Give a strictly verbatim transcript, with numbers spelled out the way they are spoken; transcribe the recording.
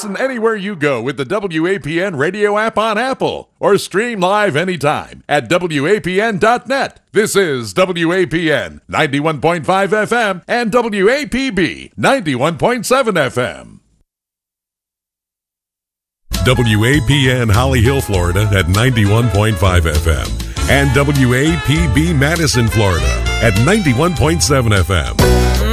Listen anywhere you go with the W A P N radio app on Apple, or stream live anytime at W A P N dot net. This is W A P N ninety-one point five F M and W A P B ninety-one point seven F M. W A P N Holly Hill, Florida at ninety-one point five F M and W A P B Madison, Florida at ninety-one point seven F M.